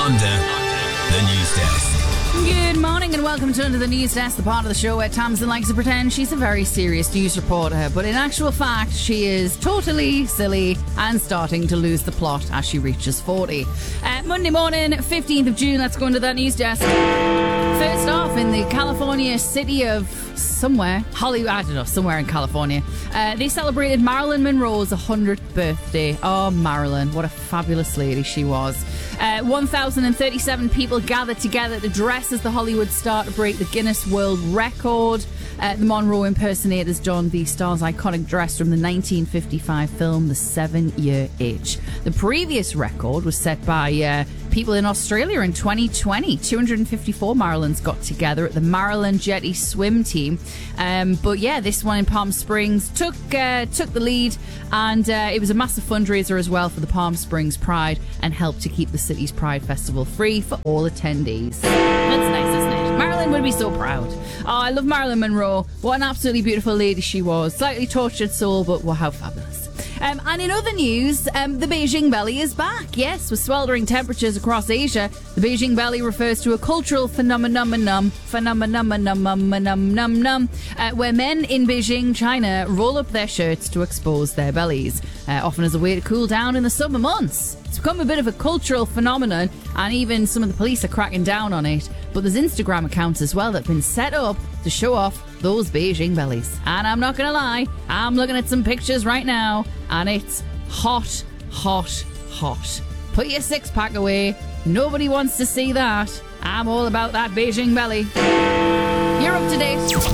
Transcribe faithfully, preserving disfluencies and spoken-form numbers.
Under the News Desk. Good morning and welcome to Under the News Desk, the part of the show where Tamsin likes to pretend she's a very serious news reporter, but in actual fact she is totally silly and starting to lose the plot as she reaches forty. Uh, Monday morning, fifteenth of June, let's go into that news desk. First off, in the California city of somewhere, Hollywood, I don't know, somewhere in California, uh, they celebrated Marilyn Monroe's one hundredth birthday. Oh, Marilyn, what a fabulous lady she was. Uh, one thousand thirty-seven people gathered together to dress as the Hollywood star to break the Guinness World Record. Uh, the Monroe impersonators donned the star's iconic dress from the nineteen fifty-five film The Seven-Year Itch. The previous record was set by uh, people in Australia in twenty twenty. two hundred fifty-four Marilyns got together at the Maryland Jetty swim team. Um, but yeah, this one in Palm Springs took uh, took the lead, and uh, it was a massive fundraiser as well for the Palm Springs Pride and helped to keep the city's Pride Festival free for all attendees. That's nice, isn't it? Marilyn would be so proud. Oh, I love Marilyn Monroe. What an absolutely beautiful lady she was. Slightly tortured soul, but wow, how fabulous. Um, and in other news, um, the Beijing belly is back. Yes, with sweltering temperatures across Asia, the Beijing belly refers to a cultural phenomenon, phenomenon, uh, where men in Beijing, China, roll up their shirts to expose their bellies, uh, often as a way to cool down in the summer months. It's become a bit of a cultural phenomenon, and even some of the police are cracking down on it. But there's Instagram accounts as well that have been set up to show off those Beijing bellies. And I'm not going to lie, I'm looking at some pictures right now, and it's hot, hot, hot. Put your six-pack away. Nobody wants to see that. I'm all about that Beijing belly. You're up to date.